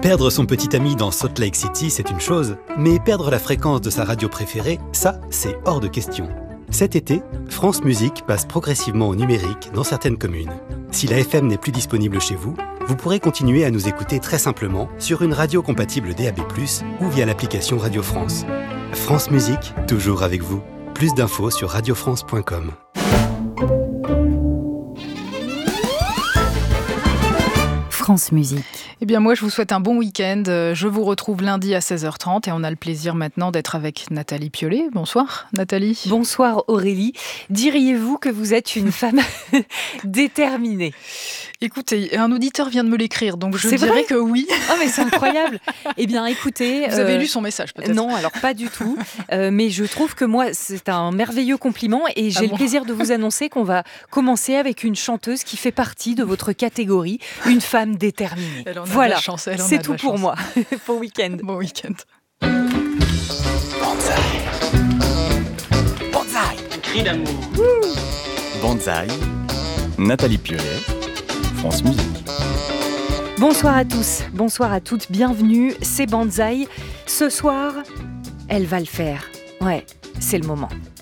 Perdre son petit ami dans Salt Lake City, c'est une chose, mais perdre la fréquence de sa radio préférée, ça, c'est hors de question. Cet été, France Musique passe progressivement au numérique dans certaines communes. Si la FM n'est plus disponible chez vous, vous pourrez continuer à nous écouter très simplement sur une radio compatible DAB+, ou via l'application Radio France. France Musique, toujours avec vous. Plus d'infos sur radiofrance.com. France Musique. Eh bien moi je vous souhaite un bon week-end. Je vous retrouve lundi à 16h30 et on a le plaisir maintenant d'être avec Nathalie Piollet. Bonsoir Nathalie. Bonsoir Aurélie. Diriez-vous que vous êtes une femme déterminée ? Écoutez, un auditeur vient de me l'écrire, donc je dirais dirais que oui. Ah mais c'est incroyable. Eh bien écoutez... Vous avez lu son message peut-être ? Non, alors pas du tout. Mais je trouve que moi c'est un merveilleux compliment et j'ai le plaisir de vous annoncer qu'on va commencer avec une chanteuse qui fait partie de votre catégorie, une femme déterminée. Voilà, c'est tout pour moi. Bon week-end. Bon week-end. Banzai. Banzai. Un cri d'amour. Banzai. Nathalie Piollet. France Musique. Bonsoir à tous, bonsoir à toutes, bienvenue, c'est Banzai. Ce soir, elle va le faire. Ouais, c'est le moment.